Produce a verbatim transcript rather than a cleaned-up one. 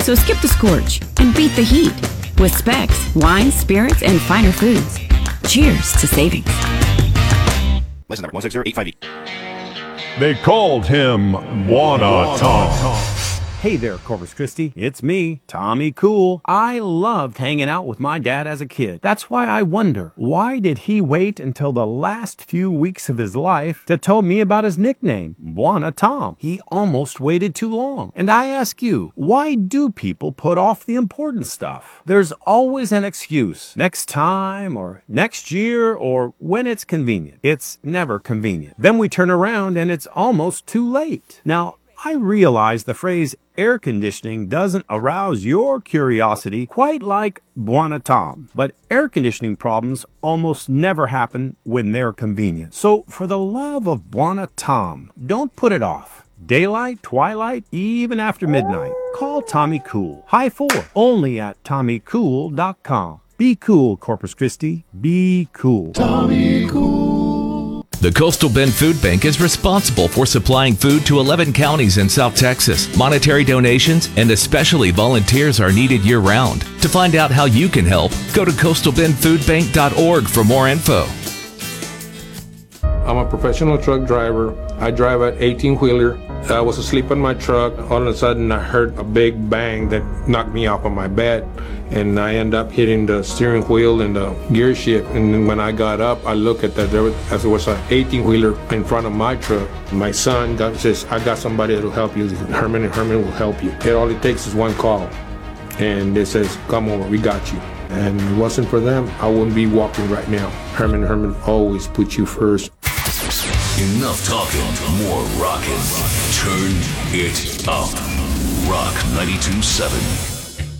So skip the scorch and beat the heat with Specs, wines, spirits, and finer foods. Cheers to savings. License number one six zero eight five eight. They called him Buona Tom. Hey there, Corpus Christi. It's me, Tommy Cool. I loved hanging out with my dad as a kid. That's why I wonder, why did he wait until the last few weeks of his life to tell me about his nickname, Buona Tom? He almost waited too long. And I ask you, why do people put off the important stuff? There's always an excuse. Next time, or next year, or when it's convenient. It's never convenient. Then we turn around and it's almost too late. Now, I realize the phrase air conditioning doesn't arouse your curiosity quite like Buona Tom, but air conditioning problems almost never happen when they're convenient. So for the love of Buona Tom, don't put it off. Daylight, twilight, even after midnight. Call Tommy Cool. High four, only at tommy cool dot com. Be cool, Corpus Christi. Be cool. Tommy Cool. The Coastal Bend Food Bank is responsible for supplying food to eleven counties in South Texas. Monetary donations and especially volunteers are needed year-round. To find out how you can help, go to coastal bend food bank dot org for more info. I'm a professional truck driver. I drive an eighteen-wheeler. I was asleep in my truck. All of a sudden, I heard a big bang that knocked me off of my bed, and I ended up hitting the steering wheel and the gear shift. And then when I got up, I looked at that. There was, as it was an eighteen-wheeler in front of my truck. My son got, says, "I got somebody that will help you. Herman and Herman will help you." It all it takes is one call, and it says, "Come over, we got you." And if it wasn't for them, I wouldn't be walking right now. Herman and Herman always put you first. Enough talking, more rocking. Turn it up. Rock ninety-two point seven.